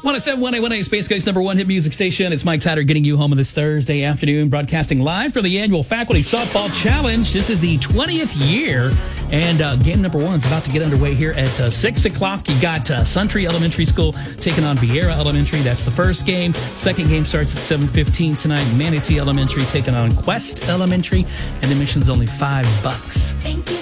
107.1 Space Coast number one hit music station. It's Mike Tyler getting you home on this Thursday afternoon, broadcasting live from the annual Faculty Softball Challenge. This is the 20th year, and game number one is about to get underway here at 6 o'clock. You got Suntree Elementary School taking on Vieira Elementary. That's the first game. Second game starts at 7:15 tonight. Manatee Elementary taking on Quest Elementary, and admission's only $5. Thank you.